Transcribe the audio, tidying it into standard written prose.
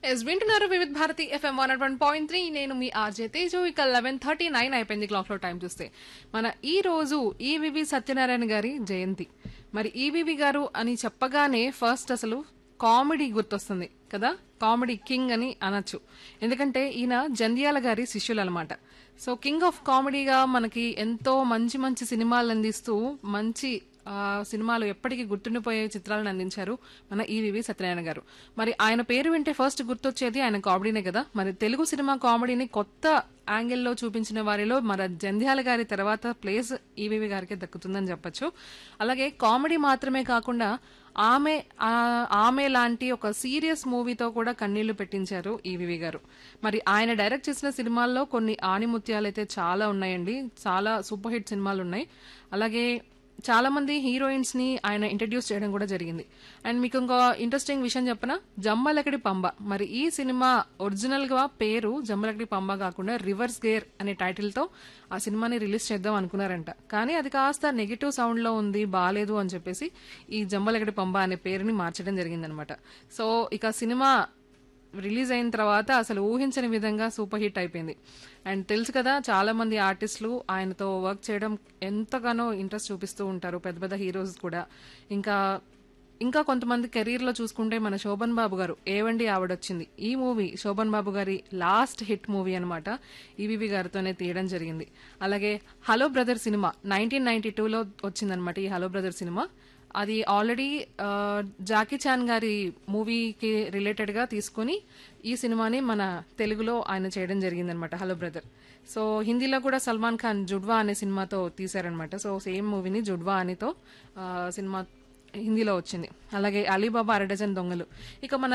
Yes వింటున్నారు వివిధ Bharati FM 101.3. నేను మీ ఆర్జే తేజు. ఇక 11:39 అయిపోయింది క్లాక్ లో టైం చూస్తే. మన ఈ రోజు ఈవివి సత్యనారాయణ గారి జయంతి. మరి ఈవివి గారు అని చెప్పగానే ఫస్ట్ అసలు కామెడీ గుర్తొస్తుంది కదా, కామెడీ కింగ్ అని అనొచ్చు. ఎందుకంటే ఈయన జంధ్యాల గారి శిష్యులు అనమాట. సో కింగ్ ఆఫ్ కామెడీగా మనకి ఎంతో మంచి మంచి సినిమాలు అందిస్తూ మంచి సినిమాలు ఎప్పటికీ గుర్తుండిపోయే చిత్రాలను అందించారు మన ఈవివి సత్యనారాయణ గారు. మరి ఆయన పేరు వింటే ఫస్ట్ గుర్తొచ్చేది ఆయన కామెడీనే కదా. మరి తెలుగు సినిమా కామెడీని కొత్త యాంగిల్లో చూపించిన వారిలో మన జంధ్యాల గారి తర్వాత ప్లేస్ ఈవివి గారికి దక్కుతుందని చెప్పొచ్చు. అలాగే కామెడీ మాత్రమే కాకుండా ఆమె లాంటి ఒక సీరియస్ మూవీతో కూడా కన్నీళ్లు పెట్టించారు ఈవివి గారు. మరి ఆయన డైరెక్ట్ చేసిన సినిమాల్లో కొన్ని ఆణిముత్యాలు అయితే చాలా ఉన్నాయండి. చాలా సూపర్ హిట్ సినిమాలు ఉన్నాయి. అలాగే చాలా మంది హీరోయిన్స్ ని ఆయన ఇంట్రడ్యూస్ చేయడం కూడా జరిగింది. అండ్ మీకు ఇంకో ఇంట్రెస్టింగ్ విషయం చెప్పనా, జమ్మలకడి పంబ. మరి ఈ సినిమా ఒరిజినల్ గా పేరు జమ్మలకడి పంబ కాకుండా రివర్స్ గేర్ అనే టైటిల్ తో ఆ సినిమాని రిలీజ్ చేద్దాం అనుకున్నారంట. కానీ అది కాస్త నెగిటివ్ సౌండ్ లో ఉంది, బాలేదు అని చెప్పేసి ఈ జమ్మలకడి పంబ అనే పేరుని మార్చడం జరిగిందనమాట. సో ఇక సినిమా రిలీజ్ అయిన తర్వాత అసలు ఊహించని విధంగా సూపర్ హిట్ అయిపోయింది. అండ్ తెలుసు కదా, చాలా మంది ఆర్టిస్టులు ఆయనతో వర్క్ చేయడం ఎంతగానో ఇంట్రెస్ట్ చూపిస్తూ ఉంటారు, పెద్ద పెద్ద హీరోస్ కూడా. ఇంకా కొంతమంది కెరీర్ లో చూసుకుంటే మన శోభన్ బాబు గారు ఏవండి ఆవిడొచ్చింది, ఈ మూవీ శోభన్ బాబు గారి లాస్ట్ హిట్ మూవీ అనమాట. ఈవివి గారితోనే తీయడం జరిగింది. అలాగే హలో బ్రదర్ సినిమా 1992లో వచ్చిందనమాట. ఈ హలో బ్రదర్ సినిమా అది ఆల్రెడీ జాకీ చాన్ గారి మూవీకి రిలేటెడ్ గా తీసుకుని ఈ సినిమాని మన తెలుగులో ఆయన చేయడం జరిగిందనమాట, హలో బ్రదర్. సో హిందీలో కూడా సల్మాన్ ఖాన్ జుడ్వా అనే సినిమాతో తీశారనమాట. సో సేమ్ మూవీని జుడ్వా అనితో సినిమా హిందీలో వచ్చింది. అలాగే అలీబాబా అరడజన్ దొంగలు. ఇక మన